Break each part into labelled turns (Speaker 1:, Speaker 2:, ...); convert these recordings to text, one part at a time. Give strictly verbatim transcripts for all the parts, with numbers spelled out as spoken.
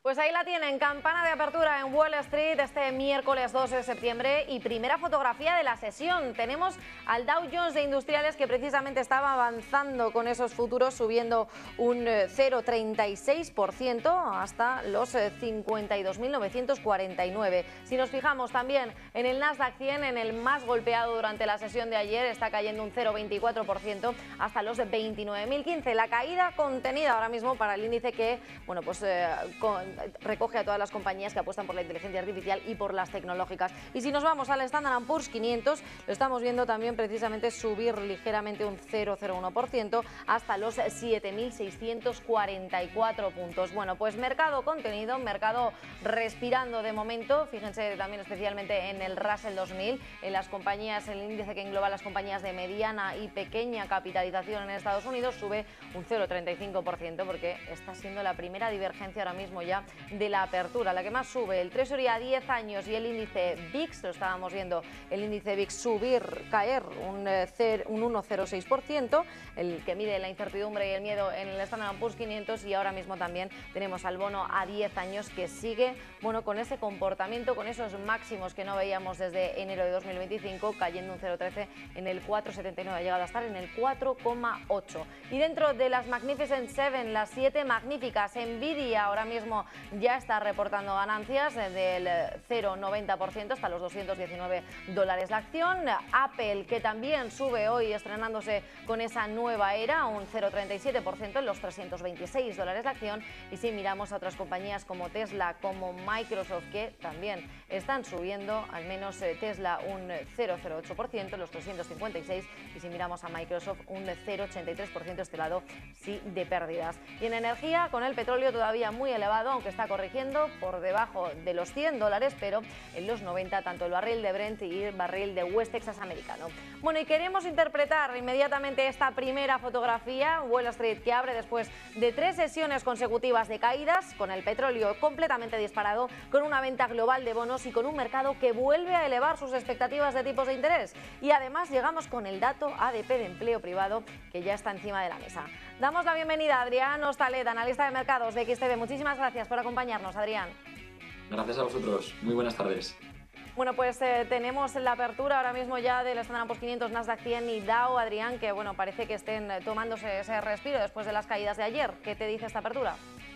Speaker 1: Pues ahí la tienen, campana de apertura en Wall Street este miércoles dos de septiembre y primera fotografía de la sesión. Tenemos al Dow Jones de Industriales que precisamente estaba avanzando con esos futuros, subiendo un cero coma treinta y seis por ciento hasta los cincuenta y dos mil novecientos cuarenta y nueve. Si nos fijamos también en el Nasdaq cien, en el más golpeado durante la sesión de ayer, está cayendo un cero coma veinticuatro por ciento hasta los veintinueve mil quince. La caída contenida ahora mismo para el índice que, bueno, pues eh, con, recoge a todas las compañías que apuestan por la inteligencia artificial y por las tecnológicas. Y si nos vamos al Standard and Poor's quinientos, lo estamos viendo también precisamente subir ligeramente un cero coma cero uno por ciento hasta los siete mil seiscientos cuarenta y cuatro puntos. Bueno, pues mercado contenido, mercado respirando de momento. Fíjense también especialmente en el Russell dos mil, en las compañías, el índice que engloba las compañías de mediana y pequeña capitalización en Estados Unidos, sube un cero coma treinta y cinco por ciento porque está siendo la primera divergencia ahora mismo ya de la apertura. La que más sube, el Treasury a diez años y el índice V I X, lo estábamos viendo, el índice V I X subir, caer un, un uno coma cero seis por ciento, el que mide la incertidumbre y el miedo en el Standard and Poor's quinientos, y ahora mismo también tenemos al bono a diez años que sigue, bueno, con ese comportamiento, con esos máximos que no veíamos desde enero de dos mil veinticinco, cayendo un cero coma trece en el cuatro coma setenta y nueve, ha llegado a estar en el cuatro coma ocho. Y dentro de las Magnificent Seven, las siete magníficas, Nvidia ahora mismo ya está reportando ganancias del cero coma noventa por ciento hasta los doscientos diecinueve dólares la acción. Apple, que también sube hoy estrenándose con esa nueva era, un cero coma treinta y siete por ciento en los trescientos veintiséis dólares la acción. Y si miramos a otras compañías como Tesla, como Microsoft, que también están subiendo, al menos Tesla un cero coma cero ocho por ciento en los trescientos cincuenta y seis, y si miramos a Microsoft un cero coma ochenta y tres por ciento, este lado sí de pérdidas. Y en energía, con el petróleo todavía muy elevado, aunque está corrigiendo por debajo de los cien dólares, pero en los noventa, tanto el barril de Brent y el barril de West Texas americano. Bueno, y queremos interpretar inmediatamente esta primera fotografía, Wall Street, que abre después de tres sesiones consecutivas de caídas, con el petróleo completamente disparado, con una venta global de bonos y con un mercado que vuelve a elevar sus expectativas de tipos de interés. Y además llegamos con el dato A D P de empleo privado, que ya está encima de la mesa. Damos la bienvenida a Adrián Hostalet, analista de mercados de X T V. Muchísimas gracias por acompañarnos, Adrián.
Speaker 2: Gracias a vosotros. Muy buenas tardes.
Speaker 1: Bueno, pues eh, tenemos la apertura ahora mismo ya del Standard and Poor's quinientos, Nasdaq cien y Dow, Adrián, que bueno, parece que estén tomándose ese respiro después de las caídas de ayer. ¿Qué te dice esta apertura?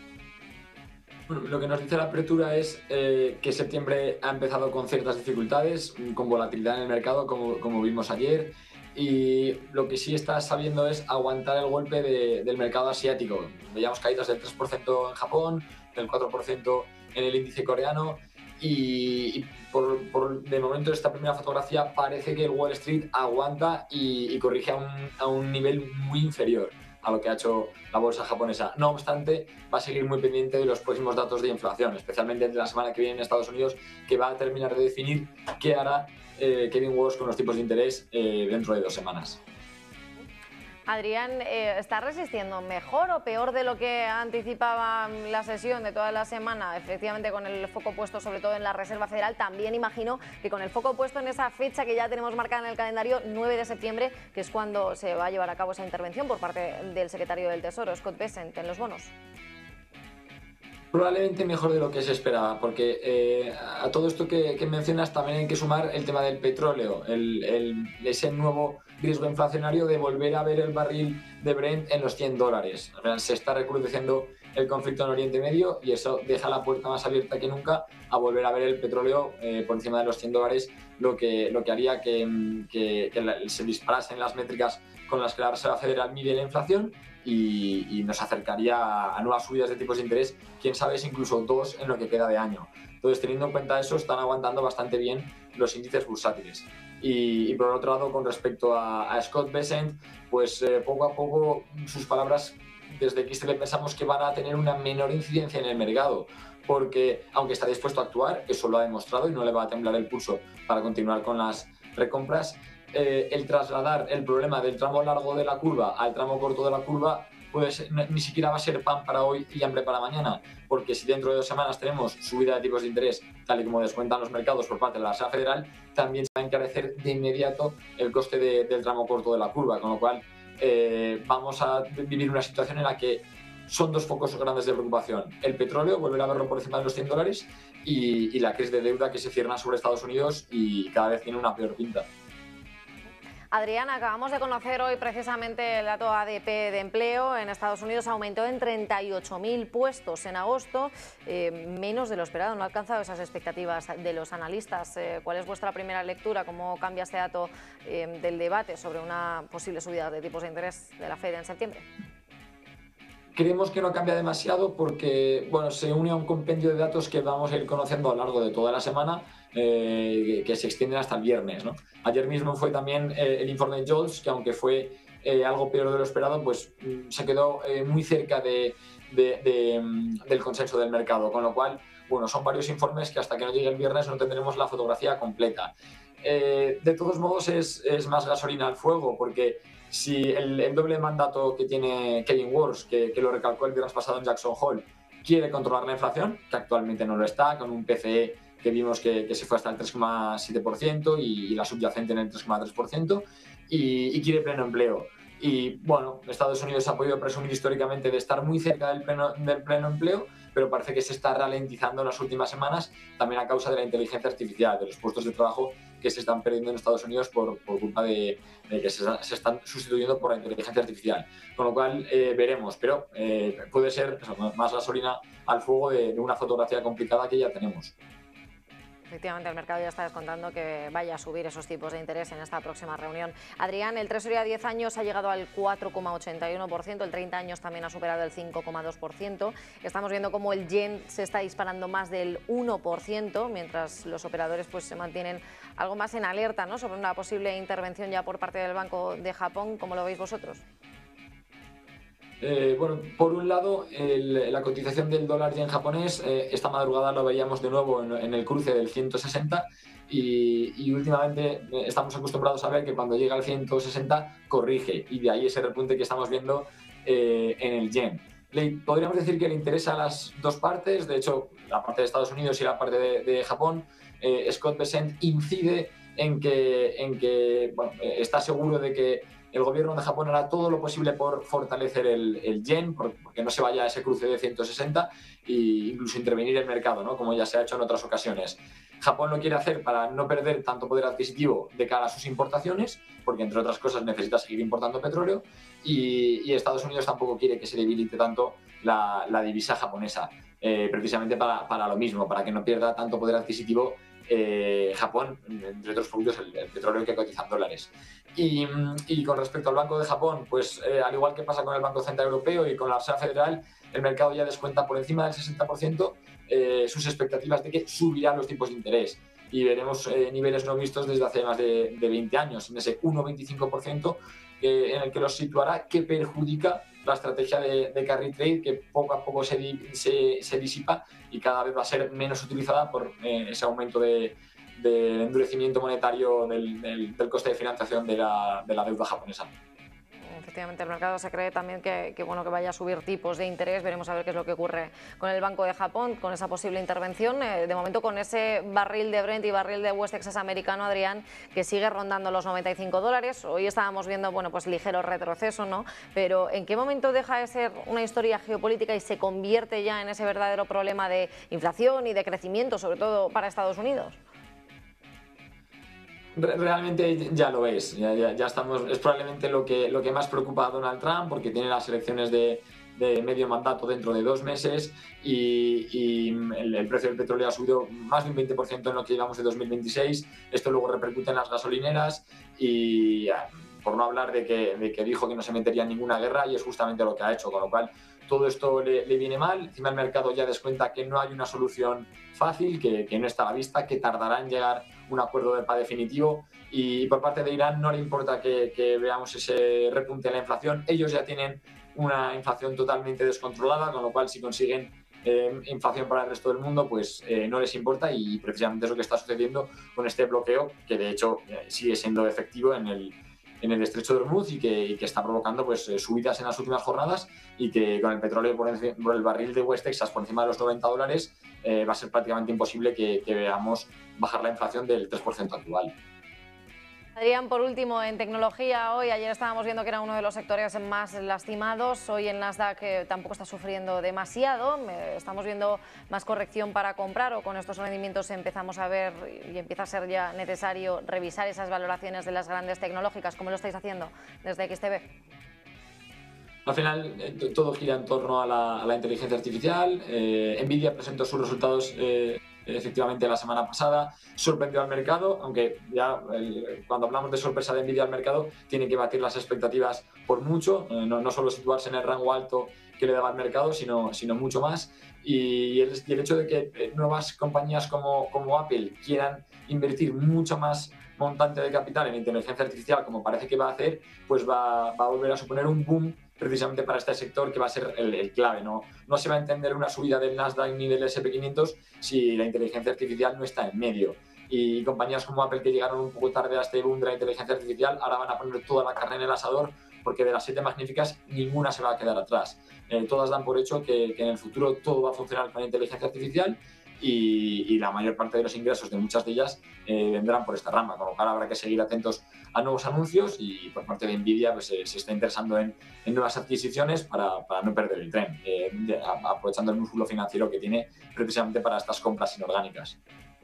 Speaker 2: Bueno, lo que nos dice la apertura es eh, que septiembre ha empezado con ciertas dificultades, con volatilidad en el mercado, como, como vimos ayer, y lo que sí está sabiendo es aguantar el golpe de, del mercado asiático. Veíamos caídas del tres por ciento en Japón, del cuatro por ciento en el índice coreano, y, y por, por, de momento esta primera fotografía parece que el Wall Street aguanta y, y corrige a un, a un nivel muy inferior a lo que ha hecho la bolsa japonesa. No obstante, va a seguir muy pendiente de los próximos datos de inflación, especialmente de la semana que viene en Estados Unidos, que va a terminar de definir qué hará eh, Kevin Walsh con los tipos de interés eh, dentro de dos semanas.
Speaker 1: Adrián, eh, ¿está resistiendo mejor o peor de lo que anticipaba la sesión de toda la semana? Efectivamente, con el foco puesto sobre todo en la Reserva Federal, también imagino que con el foco puesto en esa fecha que ya tenemos marcada en el calendario, nueve de septiembre, que es cuando se va a llevar a cabo esa intervención por parte del secretario del Tesoro, Scott Bessent, en los bonos.
Speaker 2: Probablemente mejor de lo que se esperaba, porque eh, a todo esto que, que mencionas también hay que sumar el tema del petróleo, el, el, ese nuevo riesgo inflacionario de volver a ver el barril de Brent en los cien dólares. Se está recrudeciendo el conflicto en Oriente Medio y eso deja la puerta más abierta que nunca a volver a ver el petróleo eh, por encima de los cien dólares, lo que, lo que haría que, que, que la, se disparasen las métricas con las que la Reserva Federal mide la inflación y, y nos acercaría a, a nuevas subidas de tipos de interés, quién sabe si incluso dos en lo que queda de año. Entonces, teniendo en cuenta eso, están aguantando bastante bien los índices bursátiles. Y, y por otro lado, con respecto a, a Scott Bessent, pues eh, poco a poco sus palabras desde X T V pensamos que van a tener una menor incidencia en el mercado, porque aunque está dispuesto a actuar, eso lo ha demostrado y no le va a temblar el pulso para continuar con las recompras, eh, el trasladar el problema del tramo largo de la curva al tramo corto de la curva pues ni siquiera va a ser pan para hoy y hambre para mañana, porque si dentro de dos semanas tenemos subida de tipos de interés, tal y como descuentan los mercados por parte de la Reserva Federal, también se va a encarecer de inmediato el coste de, del tramo corto de la curva, con lo cual eh, vamos a vivir una situación en la que son dos focos grandes de preocupación. El petróleo, volver a verlo por encima de los cien dólares, y, y la crisis de deuda que se cierna sobre Estados Unidos y cada vez tiene una peor pinta.
Speaker 1: Adrián, acabamos de conocer hoy precisamente el dato A D P de empleo. En Estados Unidos aumentó en treinta y ocho mil puestos en agosto, eh, menos de lo esperado, no ha alcanzado esas expectativas de los analistas. Eh, ¿Cuál es vuestra primera lectura? ¿Cómo cambia este dato eh, del debate sobre una posible subida de tipos de interés de la Fed en septiembre?
Speaker 2: Creemos que no cambia demasiado porque, bueno, se une a un compendio de datos que vamos a ir conociendo a lo largo de toda la semana, eh, que se extienden hasta el viernes, ¿no? Ayer mismo fue también eh, el informe de Jolts, que aunque fue eh, algo peor de lo esperado, pues mm, se quedó eh, muy cerca de, de, de, mm, del consenso del mercado, con lo cual, bueno, son varios informes que hasta que no llegue el viernes no tendremos la fotografía completa. Eh, de todos modos, es, es más gasolina al fuego, porque si el, el doble mandato que tiene Kevin Warsh, que, que lo recalcó el viernes pasado en Jackson Hole, quiere controlar la inflación, que actualmente no lo está, con un P C E que vimos que, que se fue hasta el tres coma siete por ciento y, y la subyacente en el tres coma tres por ciento, y, y quiere pleno empleo. Y bueno, Estados Unidos ha podido presumir históricamente de estar muy cerca del pleno, del pleno empleo, pero parece que se está ralentizando en las últimas semanas, también a causa de la inteligencia artificial, de los puestos de trabajo que se están perdiendo en Estados Unidos por, por culpa de, de que se, se están sustituyendo por la inteligencia artificial. Con lo cual eh, veremos, pero eh, puede ser eso, más gasolina al fuego de, de una fotografía complicada que ya tenemos.
Speaker 1: Efectivamente, el mercado ya está descontando que vaya a subir esos tipos de interés en esta próxima reunión. Adrián, el Treasury a diez años ha llegado al cuatro coma ochenta y uno por ciento, el treinta años también ha superado el cinco coma dos por ciento. Estamos viendo cómo el yen se está disparando más del uno por ciento, mientras los operadores pues, se mantienen algo más en alerta, ¿no?, sobre una posible intervención ya por parte del Banco de Japón. ¿Cómo lo veis vosotros?
Speaker 2: Eh, bueno, por un lado, el, la cotización del dólar yen japonés, eh, esta madrugada lo veíamos de nuevo en, en el cruce del ciento sesenta y, y últimamente estamos acostumbrados a ver que cuando llega al ciento sesenta corrige, y de ahí ese repunte que estamos viendo eh, en el yen. Le, podríamos decir que le interesa a las dos partes, de hecho, la parte de Estados Unidos y la parte de, de Japón. eh, Scott Bessent incide en que, en que bueno, está seguro de que el gobierno de Japón hará todo lo posible por fortalecer el, el yen, porque no se vaya a ese cruce de ciento sesenta e incluso intervenir el mercado, ¿no?, como ya se ha hecho en otras ocasiones. Japón lo quiere hacer para no perder tanto poder adquisitivo de cara a sus importaciones, porque entre otras cosas necesita seguir importando petróleo, y, y Estados Unidos tampoco quiere que se debilite tanto la, la divisa japonesa, eh, precisamente para, para lo mismo, para que no pierda tanto poder adquisitivo Eh, Japón, entre otros productos, el, el petróleo que cotiza en dólares. Y, y con respecto al Banco de Japón, pues eh, al igual que pasa con el Banco Central Europeo y con la Reserva Federal, el mercado ya descuenta por encima del sesenta por ciento eh, sus expectativas de que subirán los tipos de interés. Y veremos eh, niveles no vistos desde hace más de, de veinte años, en ese uno coma veinticinco por ciento eh, en el que los situará, que perjudica la estrategia de, de carry trade, que poco a poco se, se, se disipa y cada vez va a ser menos utilizada por eh, ese aumento de, de endurecimiento monetario del, del, del coste de financiación de la, de la deuda japonesa.
Speaker 1: Efectivamente, el mercado se cree también que, que, bueno, que vaya a subir tipos de interés. Veremos a ver qué es lo que ocurre con el Banco de Japón, con esa posible intervención. Eh, de momento, con ese barril de Brent y barril de West Texas americano, Adrián, que sigue rondando los noventa y cinco dólares. Hoy estábamos viendo, bueno, pues ligero retroceso, ¿no? Pero ¿en qué momento deja de ser una historia geopolítica y se convierte ya en ese verdadero problema de inflación y de crecimiento, sobre todo para Estados Unidos?
Speaker 2: Realmente ya lo es, ya, ya, ya estamos, es probablemente lo que, lo que más preocupa a Donald Trump, porque tiene las elecciones de, de medio mandato dentro de dos meses y, y el, el precio del petróleo ha subido más de un veinte por ciento en lo que llevamos de dos mil veintiséis. Esto luego repercute en las gasolineras y, por no hablar de que, de que dijo que no se metería en ninguna guerra, y es justamente lo que ha hecho, con lo cual todo esto le, le viene mal. Encima el mercado ya descuenta que no hay una solución fácil, que, que no está a la vista, que tardará en llegar un acuerdo de paz definitivo, y por parte de Irán no le importa que, que veamos ese repunte en la inflación. Ellos ya tienen una inflación totalmente descontrolada, con lo cual si consiguen eh, inflación para el resto del mundo, pues eh, no les importa, y precisamente es lo que está sucediendo con este bloqueo, que de hecho eh, sigue siendo efectivo en el en el estrecho de Hormuz y que, y que está provocando pues, subidas en las últimas jornadas, y que con el petróleo por, el, por el barril de West Texas por encima de los noventa dólares eh, va a ser prácticamente imposible que, que veamos bajar la inflación del tres por ciento actual.
Speaker 1: Adrián, por último, en tecnología hoy, ayer estábamos viendo que era uno de los sectores más lastimados, hoy el Nasdaq eh, tampoco está sufriendo demasiado, eh, estamos viendo más corrección para comprar o con estos rendimientos empezamos a ver y empieza a ser ya necesario revisar esas valoraciones de las grandes tecnológicas. ¿Cómo lo estáis haciendo desde X T V?
Speaker 2: Al final eh, todo gira en torno a la, a la inteligencia artificial. eh, Nvidia presentó sus resultados eh, efectivamente la semana pasada, sorprendió al mercado, aunque ya eh, cuando hablamos de sorpresa de Nvidia al mercado tiene que batir las expectativas por mucho, eh, no, no solo situarse en el rango alto que le daba al mercado, sino, sino mucho más. Y el, y el hecho de que nuevas compañías como, como Apple quieran invertir mucho más montante de capital en inteligencia artificial, como parece que va a hacer, pues va, va a volver a suponer un boom precisamente para este sector que va a ser el, el clave. ¿no? No se va a entender una subida del Nasdaq ni del ese and pe quinientos si la inteligencia artificial no está en medio. Y compañías como Apple, que llegaron un poco tarde a este boom de la inteligencia artificial, ahora van a poner toda la carne en el asador, porque de las siete magníficas ninguna se va a quedar atrás. Eh, todas dan por hecho que, que en el futuro todo va a funcionar con la inteligencia artificial y, y la mayor parte de los ingresos de muchas de ellas eh, vendrán por esta rama, con lo cual habrá que seguir atentos a nuevos anuncios y por parte de Nvidia pues, eh, se está interesando en, en nuevas adquisiciones para, para no perder el tren, eh, de, a, aprovechando el músculo financiero que tiene precisamente para estas compras inorgánicas.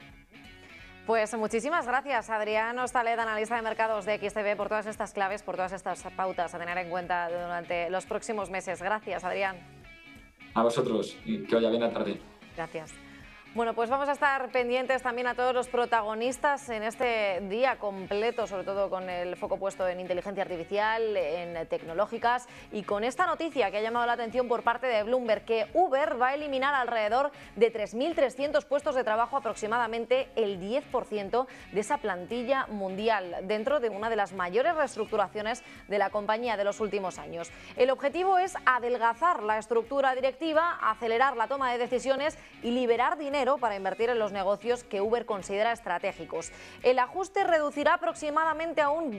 Speaker 1: Pues muchísimas gracias, Adrián Hostaleda, analista de mercados de X T V, por todas estas claves, por todas estas pautas a tener en cuenta durante los próximos meses. Gracias, Adrián.
Speaker 2: A vosotros, que vaya bien la tarde.
Speaker 1: Gracias. Bueno, pues vamos a estar pendientes también a todos los protagonistas en este día completo, sobre todo con el foco puesto en inteligencia artificial, en tecnológicas y con esta noticia que ha llamado la atención por parte de Bloomberg, que Uber va a eliminar alrededor de tres mil trescientos puestos de trabajo, aproximadamente el diez por ciento de esa plantilla mundial, dentro de una de las mayores reestructuraciones de la compañía de los últimos años. El objetivo es adelgazar la estructura directiva, acelerar la toma de decisiones y liberar dinero para invertir en los negocios que Uber considera estratégicos. El ajuste reducirá aproximadamente a un